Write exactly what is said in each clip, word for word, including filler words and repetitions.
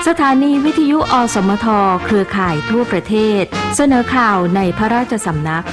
สถานีวิทยุอสมทเครือข่ายทั่วประเทศเสนอข่าวในพระราชสำนัก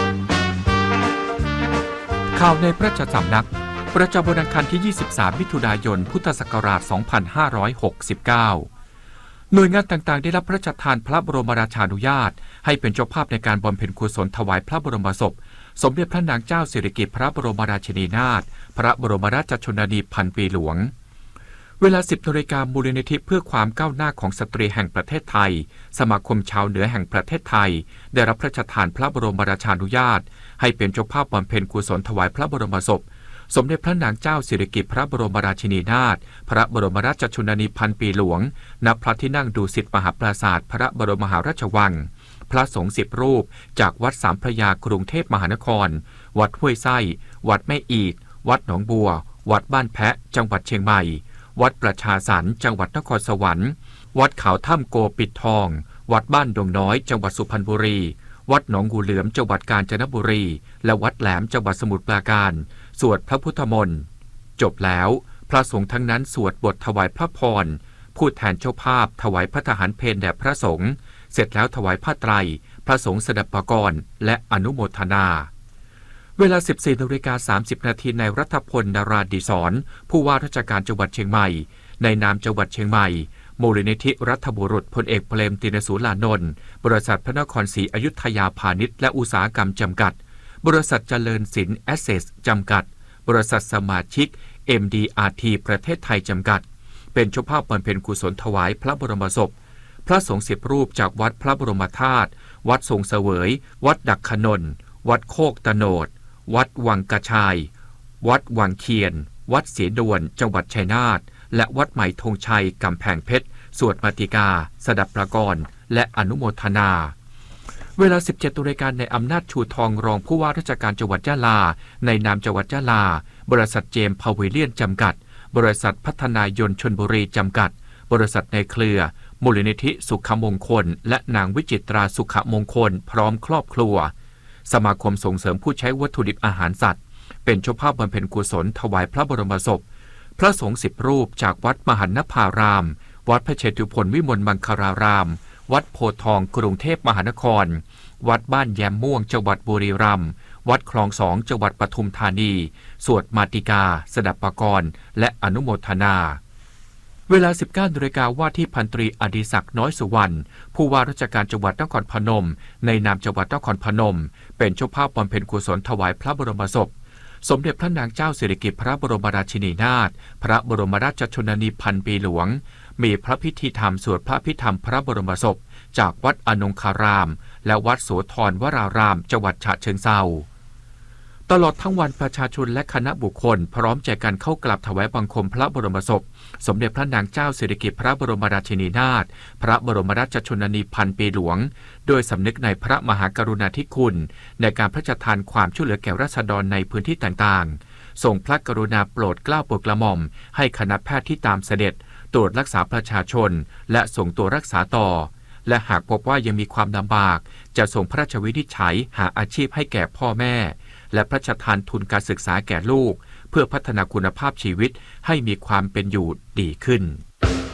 ข่าวในพระราชสำนักประจำวันอังคารที่ยี่สิบสามมิถุนายนพุทธศักราชสองพันห้าร้อยหกสิบเก้าหน่วยงานต่างๆได้รับพระราชทานพระบรมราชานุญาตให้เป็นเจ้าภาพในการบำเพ็ญกุศลถวายพระบรมศพสมเด็จพระนางเจ้าสิริกิติ์พระบรมราชินีนาถพระบรมราชชนนีพันปีหลวงเวลา สิบนาฬิกา มูลนิธิเพื่อความก้าวหน้าของสตรีแห่งประเทศไทยสมาคมชาวเหนือแห่งประเทศไทยได้รับพระราชทานพระบรมราชานุญาตให้เป็นเจ้าภาพบำเพ็ญกุศลถวายพระบรมศพสมเด็จพระนางเจ้าสิริกิติ์พระบรมราชินีนาถพระบรมราชชนนีพันปีหลวงณพระที่นั่งดุสิตมหาปราสาทพระบรมมหาราชวังพระสงฆ์สิบรูปจากวัดสามพระยากรุงเทพมหานครวัดห้วยไส้วัดแม่อีดวัดหนองบัววัดบ้านแพะจังหวัดเชียงใหม่วัดประชาสรรค์จังหวัดนครสวรรค์วัดเขาถ้ำโกปิดทองวัดบ้านดงน้อยจังหวัดสุพรรณบุรีวัดหนองงูเหลือมจังหวัดกาญจนบุรีและวัดแหลมจังหวัดสมุทรปราการสวดพระพุทธมนต์จบแล้วพระสงฆ์ทั้งนั้นสวดบทถวายพระพรผู้แทนเจ้าภาพถวายพระทหารเพลแด่พระสงฆ์เสร็จแล้วถวายผ้าไตรพระสงฆ์สดับปกรณ์และอนุโมทนาเวลา สิบสี่นาฬิกาสามสิบนาทีในรัฐพลนราดิศรผู้ว่าราชการจังหวัดเชียงใหม่ในนามจังหวัดเชียงใหม่มูลนิธิรัฐบุรุษพลเอกเปรมติณสูลานนท์บริษัทพระนครศรีอยุธยาพาณิชย์และอุตสาหกรรมจำกัดบริษัทเจริญสินแอสเซสจำกัดบริษัทสมาชิก เอ็ม ดี อาร์ ที ประเทศไทยจำกัดเป็นเจ้าภาพบำเพ็ญกุศลถวายพระบรมศพพระสงฆ์สิบรูปจากวัดพระบรมธาตุวัดทรงเสวยวัดดักขนนวัดโคกตะโนดวัดวังกระชายวัดวังเคียนวัดเสียดวนจังหวัดชัยนาทและวัดใหม่ธงชัยกำแพงเพชรสวดมาติกาสดับประกรณ์และอนุโมทนาเวลา สิบเจ็ดนาฬิกาในอำนาจชูทองรองผู้ว่าราชการจังหวัดยะลาในนามจังหวัดยะลาบริษัทเจมส์พาวิเลียนจำกัดบริษัทพัฒนายนชลบุรีจำกัดบริษัทในเครือมูลนิธิสุขมงคลและนางวิจิตราสุขมงคลพร้อมครอบครัวสมาคมส่งเสริมผู้ใช้วัตถุดิบอาหารสัตว์เป็นเจ้าภาพบำเพ็ญกุศลถวายพระบรมศพพระสงฆ์สิบรูปจากวัดมหันนภารามวัดพระเชตุพนวิมลมังคารารามวัดโพธิ์ทองกรุงเทพมหานครวัดบ้านแยมม่วงจังหวัดบุรีรัมย์วัดคลองสองจังหวัดปทุมธานีสวดมาติกาสดับปกรณ์และอนุโมทนาเวลา สิบเก้านาฬิกาว่าที่พันตรีอดิศักดิ์น้อยสุวรรณผู้ว่าราชการจังหวัดนครพนมในนามจังหวัดนครพนมเป็นเจ้าภาพบำเพ็ญกุศลถวายพระบรมศพสมเด็จพระนางเจ้าสิริกิติ์พระบรมราชินีนาถพระบรมราชชนนีพันปีหลวงมีพระพิธีธรรมสวดพระพิธรรมพระบรมศพจากวัดอนงคารามและวัดโสธรวรารามจังหวัดฉะเชิงเทราตลอดทั้งวันประชาชนและคณะบุคคลพร้อมใจกันเข้ากราบถวายบังคมพระบรมศพสมเด็จพระนางเจ้าสิริกิติ์พระบรมราชินีนาถพระบรมราชชนนีพันปีหลวงโดยสำนึกในพระมหากรุณาธิคุณในการพระราชทานความช่วยเหลือแก่ราษฎรในพื้นที่ต่างๆทรงพระกรุณาโปรดเกล้าโปรดกระหม่อมให้คณะแพทย์ที่ตามเสด็จตรวจรักษาประชาชนและส่งตัวรักษาต่อและหากพบว่ายังมีความลำบากจะส่งพระราชวินิจฉัยหาอาชีพให้แก่พ่อแม่และพระราชทานทุนการศึกษาแก่ลูกเพื่อพัฒนาคุณภาพชีวิตให้มีความเป็นอยู่ดีขึ้น